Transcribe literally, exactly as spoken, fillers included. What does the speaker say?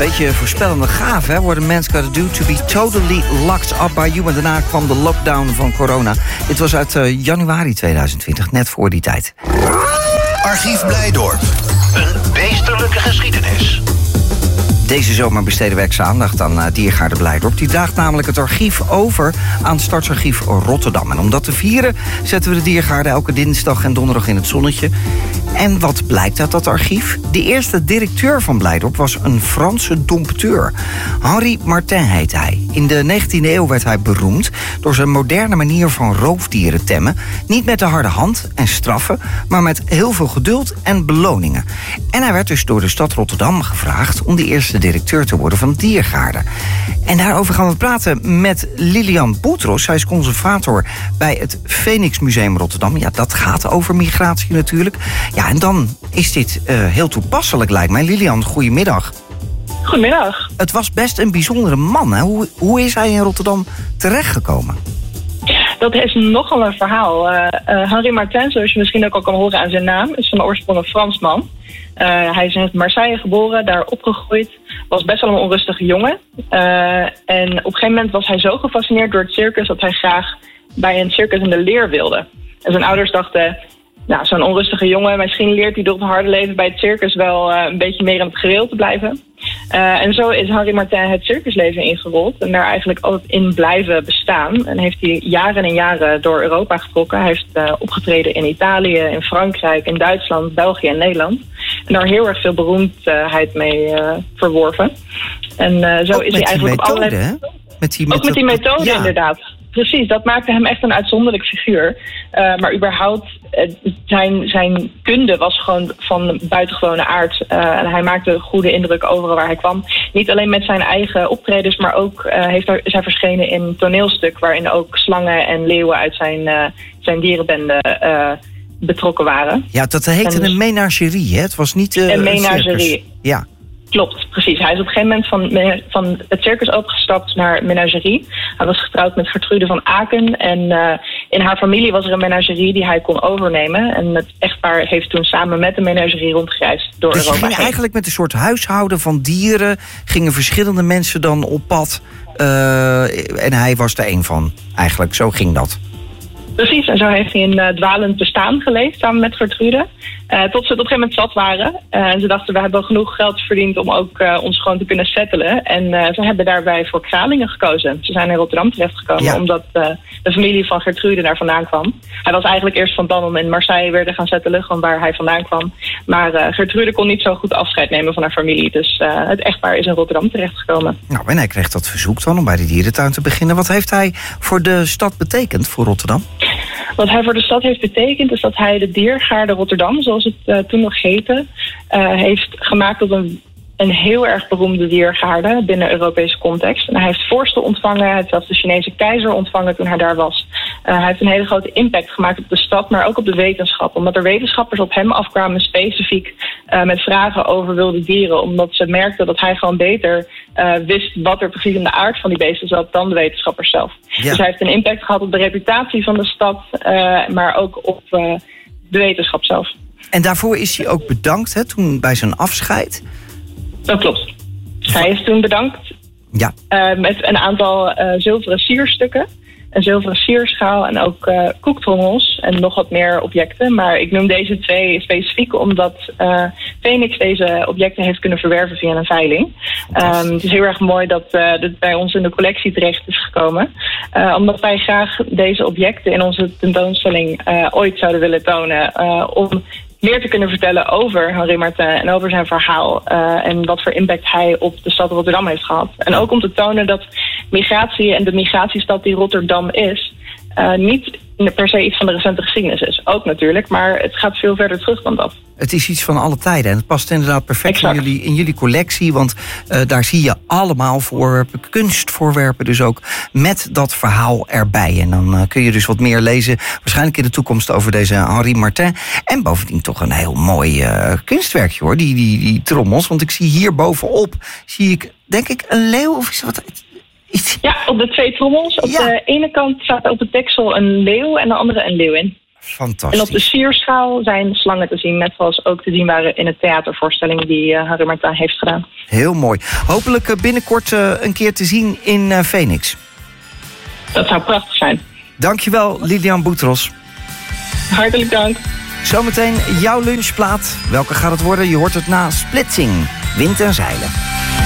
Beetje voorspellende gaaf, hè? What a man's gotta do to be totally locked up by you. En daarna kwam de lockdown van corona. Dit was uit uh, januari tweeduizend twintig, net voor die tijd. Archief Blijdorp. Een beesterlijke geschiedenis. Deze zomer besteden we extra aandacht aan uh, Diergaarde Blijdorp. Die draagt namelijk het archief over aan het Stadsarchief Rotterdam. En om dat te vieren zetten we de Diergaarde elke dinsdag en donderdag in het zonnetje. En wat blijkt uit dat archief? De eerste directeur van Blijdorp was een Franse dompteur. Henri Martin heet hij. In de negentiende eeuw werd hij beroemd door zijn moderne manier van roofdieren temmen. Niet met de harde hand en straffen, maar met heel veel geduld en beloningen. En hij werd dus door de stad Rotterdam gevraagd om de eerste directeur te worden van de Diergaarde. En daarover gaan we praten met Lilian Boutros. Zij is conservator bij het Phoenix Museum Rotterdam. Ja, dat gaat over migratie natuurlijk. Ja, en dan is dit uh, heel toepasselijk, lijkt mij. Lilian, goedemiddag. Goedemiddag. Het was best een bijzondere man, hè? Hoe, hoe is hij in Rotterdam terechtgekomen? Dat is nogal een verhaal. Uh, uh, Henri Martin, zoals je misschien ook al kan horen aan zijn naam, is van oorsprong een Fransman. Uh, hij is in Marseille geboren, daar opgegroeid. Was best wel een onrustige jongen. Uh, en op een gegeven moment was hij zo gefascineerd door het circus dat hij graag bij een circus in de leer wilde. En zijn ouders dachten, nou, zo'n onrustige jongen, misschien leert hij door het harde leven bij het circus wel uh, een beetje meer in het gereel te blijven. Uh, en zo is Henri Martin het circusleven ingerold en daar eigenlijk altijd in blijven bestaan. En heeft hij jaren en jaren door Europa getrokken. Hij heeft uh, opgetreden in Italië, in Frankrijk, in Duitsland, België en Nederland. En daar heel erg veel beroemdheid mee uh, verworven. En uh, zo ook is hij eigenlijk methode, op allerlei... Met die ook met die methode, ja. Inderdaad. Precies, dat maakte hem echt een uitzonderlijk figuur. Uh, maar überhaupt, uh, zijn, zijn kunde was gewoon van buitengewone aard. Uh, en hij maakte goede indruk overal waar hij kwam. Niet alleen met zijn eigen optredens, maar ook uh, heeft er, is hij verschenen in een toneelstuk waarin ook slangen en leeuwen uit zijn, uh, zijn dierenbende uh, betrokken waren. Ja, dat heette en een menagerie, hè? Het was niet uh, een menagerie. Een circus. Ja. Klopt, precies. Hij is op een gegeven moment van, van het circus overgestapt naar menagerie. Hij was getrouwd met Gertrude van Aken. En uh, in haar familie was er een menagerie die hij kon overnemen. En het echtpaar heeft toen samen met de menagerie rondgereisd door dus Europa je ging heen. eigenlijk met een soort huishouden van dieren, gingen verschillende mensen dan op pad. Uh, en hij was er één van. Eigenlijk, zo ging dat. Precies, en zo heeft hij een uh, dwalend bestaan geleefd samen met Gertrude. Uh, tot ze het op een gegeven moment zat waren. Uh, en ze dachten, we hebben genoeg geld verdiend om ook uh, ons gewoon te kunnen settelen. En uh, ze hebben daarbij voor Kralingen gekozen. Ze zijn in Rotterdam terechtgekomen, ja. omdat uh, de familie van Gertrude daar vandaan kwam. Hij was eigenlijk eerst van plan om in Marseille weer te gaan settelen, gewoon waar hij vandaan kwam. Maar uh, Gertrude kon niet zo goed afscheid nemen van haar familie. Dus uh, het echtpaar is in Rotterdam terechtgekomen. Nou, en hij kreeg dat verzoek dan om bij de dierentuin te beginnen. Wat heeft hij voor de stad betekend, voor Rotterdam? Wat hij voor de stad heeft betekend is dat hij de Diergaarde Rotterdam, zoals het uh, toen nog heette, uh, heeft gemaakt tot een, een heel erg beroemde diergaarde binnen Europese context. En hij heeft vorsten ontvangen, hij heeft zelfs de Chinese keizer ontvangen toen hij daar was. Uh, hij heeft een hele grote impact gemaakt op de stad, maar ook op de wetenschap. Omdat er wetenschappers op hem afkwamen specifiek uh, met vragen over wilde dieren. Omdat ze merkten dat hij gewoon beter uh, wist wat er precies in de aard van die beesten zat dan de wetenschappers zelf. Ja. Dus hij heeft een impact gehad op de reputatie van de stad, uh, maar ook op uh, de wetenschap zelf. En daarvoor is hij ook bedankt, hè, toen bij zijn afscheid? Dat klopt. Hij is toen bedankt ja. uh, met een aantal uh, zilveren sierstukken. Een zilveren sierschaal en ook uh, koektrommels en nog wat meer objecten. Maar ik noem deze twee specifiek omdat uh, Phoenix deze objecten heeft kunnen verwerven via een veiling. Um, het is heel erg mooi dat uh, dit bij ons in de collectie terecht is gekomen. Uh, omdat wij graag deze objecten in onze tentoonstelling uh, ooit zouden willen tonen. Uh, om meer te kunnen vertellen over Henri Martin en over zijn verhaal. Uh, en wat voor impact hij op de stad Rotterdam heeft gehad. En ook om te tonen dat migratie en de migratiestad die Rotterdam is, Uh, niet per se iets van de recente geschiedenis is. Ook natuurlijk, maar het gaat veel verder terug dan dat. Het is iets van alle tijden en het past inderdaad perfect in jullie, in jullie collectie. Want uh, daar zie je allemaal voorwerpen, kunstvoorwerpen dus ook, met dat verhaal erbij. En dan uh, kun je dus wat meer lezen, waarschijnlijk in de toekomst, over deze Henri Martin. En bovendien toch een heel mooi uh, kunstwerkje hoor, die, die, die trommels. Want ik zie hier bovenop, zie ik denk ik een leeuw of is wat... Ja, op de twee trommels. Op ja. de ene kant staat op het deksel een leeuw en de andere een leeuwin. Fantastisch. En op de sierschaal zijn slangen te zien, net zoals ook te zien waren in de theatervoorstelling die uh, Harry Martin heeft gedaan. Heel mooi. Hopelijk uh, binnenkort uh, een keer te zien in uh, Phoenix. Dat zou prachtig zijn. Dankjewel, Lilian Boutros. Hartelijk dank. Zometeen jouw lunchplaat. Welke gaat het worden? Je hoort het na Splitsing. Wind en zeilen.